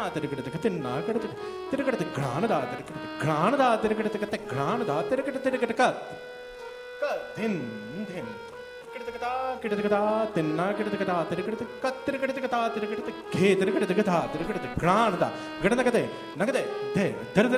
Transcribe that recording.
तिरकड़ते तिन्ना कड़ते तिरकड़ते घ्राणदा तिरकड़ते घ्राणदा तिरकड़ते कते घ्राणदा तिरकड़ते तिरकड़ते का दिन दिन किड़तकता किड़तकता तिन्ना किड़तकता तिरकड़ते कत तिरकड़ते कता तिरकड़ते घे तिरकड़ते कता तिरकड़ते घ्राणदा गणनकते नगदे दे दर